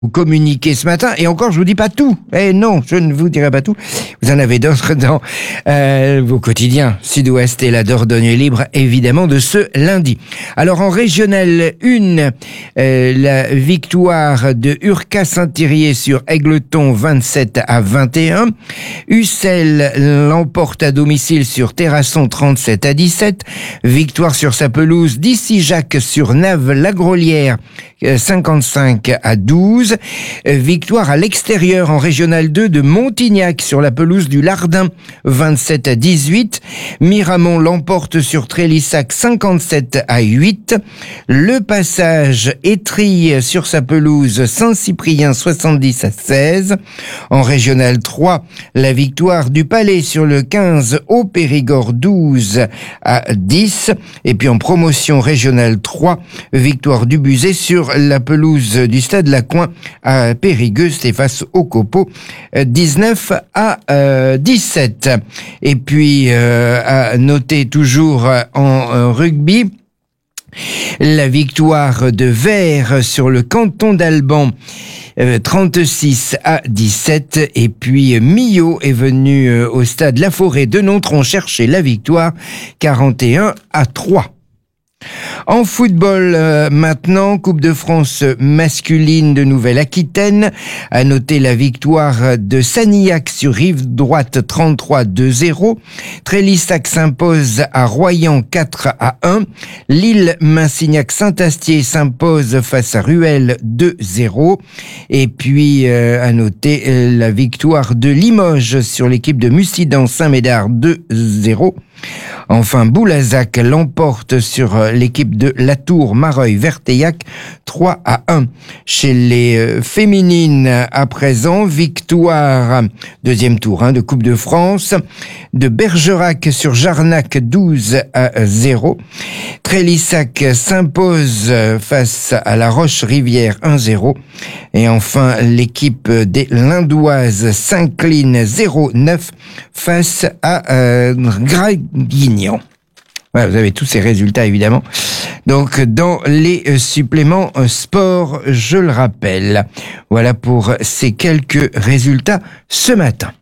vous communiquer ce matin. Et encore, je vous dis pas tout. Eh non, je ne vous dirai pas tout. Vous en avez d'autres dans vos quotidiens Sud-Ouest et la Dordogne libre, évidemment, de ce lundi. Alors, en régional 1, la victoire de Urca Saint-Thirier sur Égletons 27-21. Ussel l'emporte à domicile sur Terrasson 37-17. Victoire sur sa pelouse d'Issy-Jacques sur Naves-la-Grolière 55-12. Victoire à l'extérieur en régional 2 de Montignac sur la pelouse du Lardin 27-18. Miramont l'emporte sur Trélissac 57-8. Le Passage Étrille sur sa pelouse Saint-Cyprien 70-16. En régional 3, la victoire du Palais sur le 15 au Périgord 12-10. Et puis en promotion régionale 3, victoire du Buzet sur la pelouse du Stade Lacoin à Périgueux, c'est face au Copeau 19-17. Et puis à noter toujours en rugby, la victoire de Vert sur le canton d'Alban 36-17. Et puis Millau est venu au stade La Forêt de Nontron chercher la victoire 41-3. En football, maintenant, Coupe de France masculine de Nouvelle-Aquitaine. À noter la victoire de Sanillac sur Rive Droite 33-2-0. Trélissac s'impose à Royan 4-1. Lille-Massignac-Saint-Astier s'impose face à Ruel 2-0. Et puis, à noter la victoire de Limoges sur l'équipe de Mussidan Saint-Médard 2-0. Enfin, Boulazac l'emporte sur l'équipe de Latour Mareuil-Verteillac 3-1. Chez les féminines, à présent, victoire, deuxième tour de Coupe de France, de Bergerac sur Jarnac 12-0. Trélissac s'impose face à La Roche-Rivière 1-0. Et enfin, l'équipe des Lindoises s'incline 0-9 face à Gradignan. Voilà, vous avez tous ces résultats, évidemment. Donc, dans les suppléments sport, je le rappelle. Voilà pour ces quelques résultats ce matin.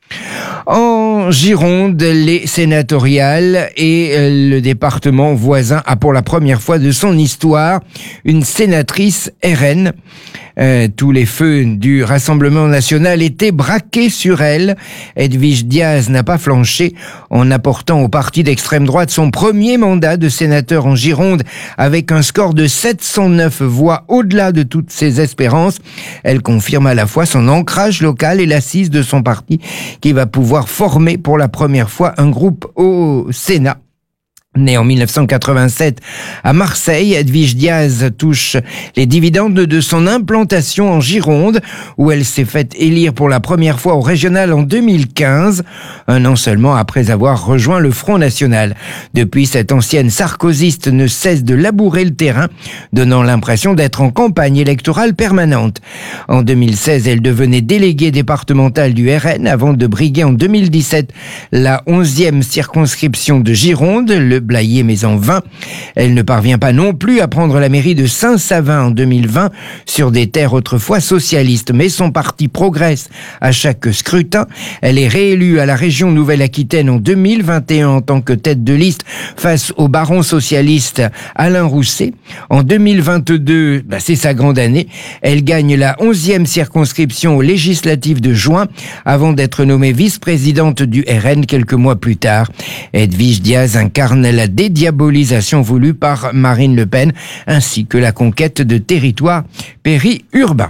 En Gironde, les sénatoriales et le département voisin a pour la première fois de son histoire une sénatrice RN. Tous les feux du Rassemblement national étaient braqués sur elle. Edwige Diaz n'a pas flanché en apportant au parti d'extrême droite son premier mandat de sénateur en Gironde avec un score de 709 voix au-delà de toutes ses espérances. Elle confirme à la fois son ancrage local et l'assise de son parti qui va pouvoir former pour la première fois un groupe au Sénat. Née en 1987 à Marseille, Edwige Diaz touche les dividendes de son implantation en Gironde, où elle s'est faite élire pour la première fois au régional en 2015, un an seulement après avoir rejoint le Front National. Depuis, cette ancienne sarkozyste ne cesse de labourer le terrain, donnant l'impression d'être en campagne électorale permanente. En 2016, elle devenait déléguée départementale du RN avant de briguer en 2017 la 11e circonscription de Gironde, le Blayais mais en vain. Elle ne parvient pas non plus à prendre la mairie de Saint-Savin en 2020 sur des terres autrefois socialistes, mais son parti progresse à chaque scrutin. Elle est réélue à la région Nouvelle-Aquitaine en 2021 en tant que tête de liste face au baron socialiste Alain Rousset. En 2022, c'est sa grande année. Elle gagne la 11e circonscription aux législatives de juin avant d'être nommée vice-présidente du RN quelques mois plus tard. Edwige Diaz incarne la dédiabolisation voulue par Marine Le Pen, ainsi que la conquête de territoires périurbains.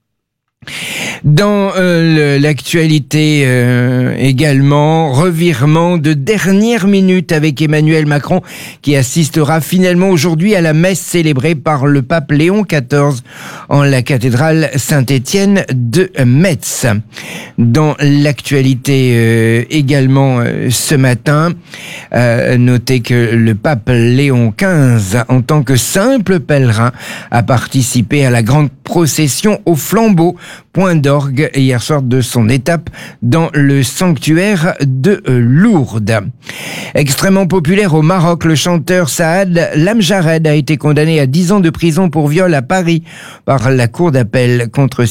Dans l'actualité également, revirement de dernière minute avec Emmanuel Macron qui assistera finalement aujourd'hui à la messe célébrée par le pape Léon XIV en la cathédrale Saint-Étienne de Metz. Dans l'actualité également ce matin, notez que le pape Léon XV, en tant que simple pèlerin, a participé à la grande procession au flambeau point d'orgue hier soir de son étape dans le sanctuaire de Lourdes. Extrêmement populaire au Maroc, le chanteur Saad Lamjared a été condamné à 10 ans de prison pour viol à Paris par la cour d'appel contre